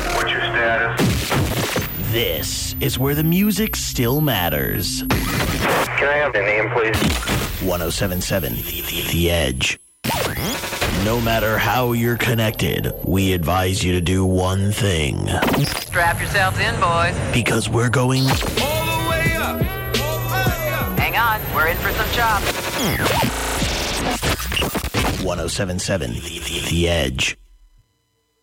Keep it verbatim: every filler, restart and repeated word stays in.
What's your status? This is where the music still matters. Can I have the name, please? one oh seven point seven The, the Edge. No matter how you're connected, we advise you to do one thing. Strap yourselves in, boys. Because we're going All the way up. All the way up. Hang on, we're in for some chops. one oh seven point seven The, the, the Edge.